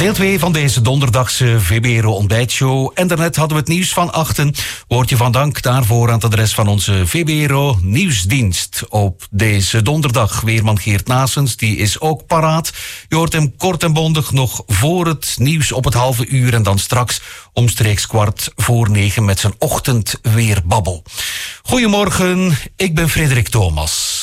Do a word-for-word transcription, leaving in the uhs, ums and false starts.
Deel twee van deze donderdagse V B R O ontbijtshow. En daarnet hadden we het nieuws van achten. Woordje van dank daarvoor aan het adres van onze V B R O nieuwsdienst. Op deze donderdag weerman Geert Naessens, die is ook paraat. Je hoort hem kort en bondig nog voor het nieuws op het halve uur. En dan straks omstreeks kwart voor negen met zijn ochtendweerbabbel. Goedemorgen, ik ben Frederik Thomas.